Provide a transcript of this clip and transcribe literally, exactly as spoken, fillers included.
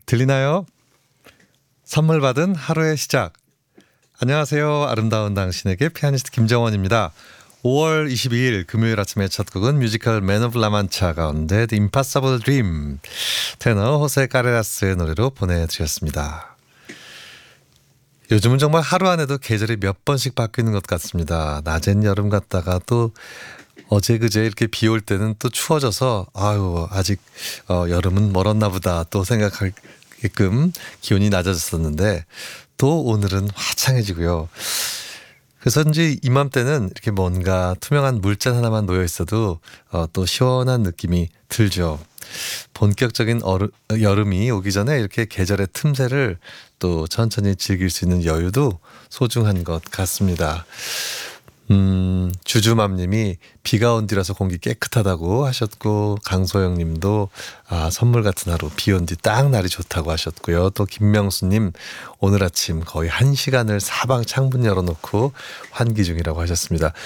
들리나요? 선물 받은 하루의 시작. 안녕하세요. 아름다운 당신에게 피아니스트 김정원입니다. 오월 이십이일 금요일 아침의 첫 곡은 뮤지컬 맨 오브 라만차 가운데 The Impossible Dream 테너 호세 카레라스의 노래로 보내드렸습니다. 요즘은 정말 하루 안에도 계절이 몇 번씩 바뀌는 것 같습니다. 낮엔 여름 같다가 또 어제 그제 이렇게 비 올 때는 또 추워져서 아유 아직 어, 여름은 멀었나 보다 또 생각하게끔 기온이 낮아졌었는데 또 오늘은 화창해지고요. 그래서인지 이맘때는 이렇게 뭔가 투명한 물잔 하나만 놓여 있어도 어, 또 시원한 느낌이 들죠. 본격적인 어르, 여름이 오기 전에 이렇게 계절의 틈새를 또 천천히 즐길 수 있는 여유도 소중한 것 같습니다. 음, 주주맘님이 비가 온 뒤라서 공기 깨끗하다고 하셨고, 강소영님도 아, 선물 같은 하루 비 온 뒤 딱 날이 좋다고 하셨고요. 또 김명수님 오늘 아침 거의 한 시간을 사방 창문 열어놓고 환기 중이라고 하셨습니다.